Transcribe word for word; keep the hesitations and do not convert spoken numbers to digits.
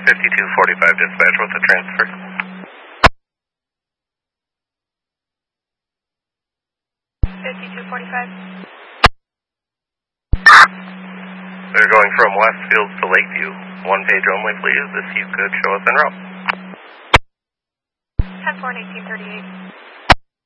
fifty-two forty-five dispatch, what's the transfer? fifty-two forty-five. They're going from Westfield to Lakeview. One page only, please, if you could show us en route. ten four and eighteen thirty-eight.